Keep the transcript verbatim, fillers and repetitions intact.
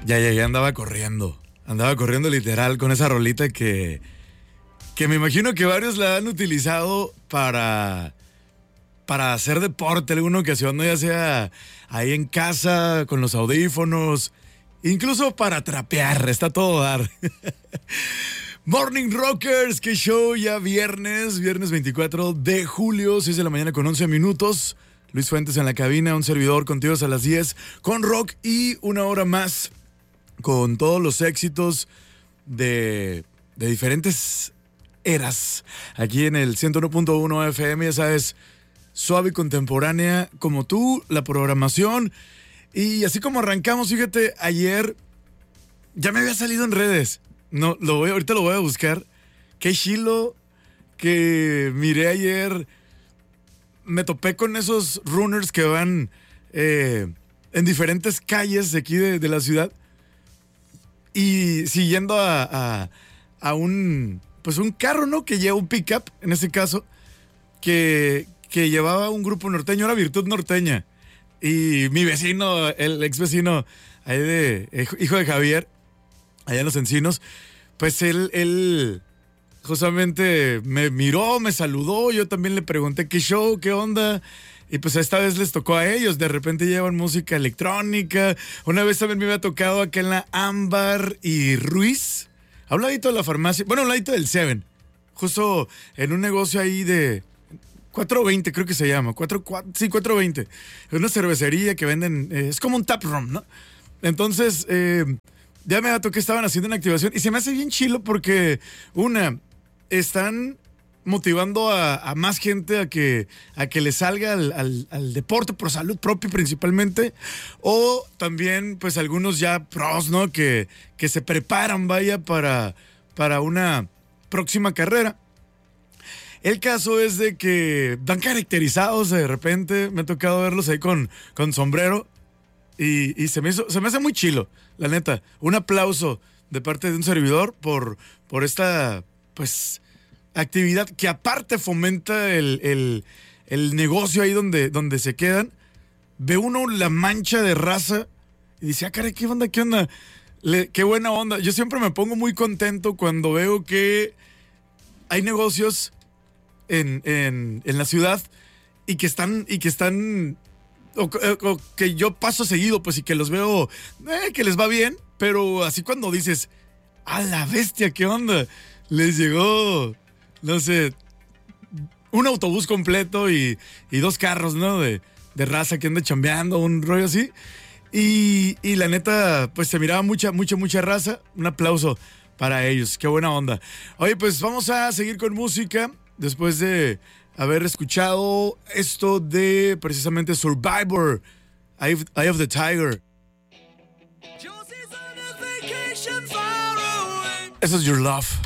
Ya, ya, ya andaba corriendo. Andaba corriendo literal con esa rolita que, que me imagino que varios la han utilizado para, para hacer deporte alguna ocasión, ¿no? Ya sea ahí en casa, con los audífonos, incluso para trapear, está todo dar. Morning Rockers, qué show, ya viernes, viernes veinticuatro de julio, seis de la mañana con once minutos. Luis Fuentes en la cabina, un servidor contigo a las diez, con rock y una hora más con todos los éxitos de, de diferentes eras. Aquí en el ciento uno punto uno F M, ya sabes, suave y contemporánea como tú, la programación. Y así como arrancamos, fíjate, ayer ya me había salido en redes. No, lo voy, ahorita lo voy a buscar. Qué chilo que miré ayer. Me topé con esos runners que van eh, en diferentes calles de aquí de, de la ciudad y siguiendo a, a, a un, pues un carro, ¿no? Que lleva un pickup, en ese caso, que, que llevaba un grupo norteño, era Virtud Norteña. Y mi vecino, el ex vecino ahí de, hijo de Javier, allá en Los Encinos, pues él, él justamente me miró, me saludó, yo también le pregunté qué show, qué onda, y pues esta vez les tocó a ellos, de repente llevan música electrónica, una vez también me había tocado acá en la Ámbar y Ruiz, a un ladito de la farmacia, bueno, a un ladito del Seven, justo en un negocio ahí de cuatrocientos veinte, creo que se llama, cuatro, cuatro, sí, cuatrocientos veinte, es una cervecería que venden, eh, es como un tap room, ¿no? Entonces, eh, ya me tocó que estaban haciendo una activación y se me hace bien chilo porque, una, están motivando a, a más gente a que, a que le salga al, al, al deporte por salud propia principalmente, o también pues algunos ya pros, ¿no? Que, que se preparan, vaya, para, para una próxima carrera. El caso es de que van caracterizados de repente, me ha tocado verlos ahí con, con sombrero y, y se, me hizo, se me hace muy chilo, la neta. Un aplauso de parte de un servidor por, por esta, pues, actividad que aparte fomenta el, el, el negocio ahí donde, donde se quedan. Ve uno la mancha de raza y dice, ah, caray, ¿qué onda, qué onda? Le, qué buena onda. Yo siempre me pongo muy contento cuando veo que hay negocios en, en, en la ciudad y que están, y que están, o, o que yo paso seguido, pues, y que los veo, eh, que les va bien, pero así cuando dices, a la bestia, ¿qué onda? Les llegó, no sé, un autobús completo y, y dos carros, ¿no? De, de raza que anda chambeando, un rollo así. Y, y la neta, pues se miraba mucha, mucha, mucha raza. Un aplauso para ellos. Qué buena onda. Oye, pues vamos a seguir con música después de haber escuchado esto de precisamente Survivor, Eye of, Eye of the Tiger. Eso es Your Love.